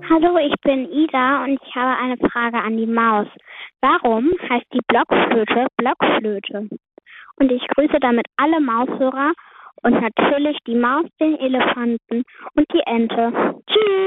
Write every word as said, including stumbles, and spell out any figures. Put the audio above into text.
Hallo, ich bin Ida und ich habe eine Frage an die Maus. Warum heißt die Blockflöte Blockflöte? Und ich grüße damit alle Maushörer und natürlich die Maus, den Elefanten und die Ente. Tschüss!